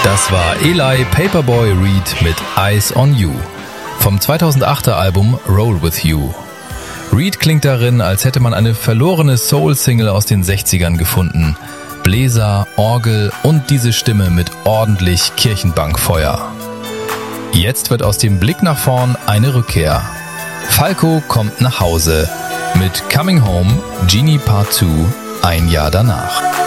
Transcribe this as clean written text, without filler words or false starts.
Das war Eli Paperboy Reed mit Eyes on You vom 2008er Album Roll With You. Reed klingt darin, als hätte man eine verlorene Soul-Single aus den 60ern gefunden. Bläser, Orgel und diese Stimme mit ordentlich Kirchenbankfeuer. Jetzt wird aus dem Blick nach vorn eine Rückkehr. Falco kommt nach Hause mit Coming Home, Genie Part 2, ein Jahr danach.